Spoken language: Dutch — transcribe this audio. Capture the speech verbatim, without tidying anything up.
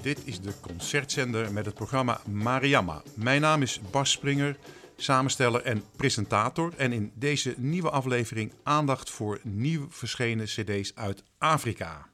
Dit is de concertzender met het programma Mariama. Mijn naam is Bas Springer, samensteller en presentator. En in deze nieuwe aflevering aandacht voor nieuw verschenen cd's uit Afrika.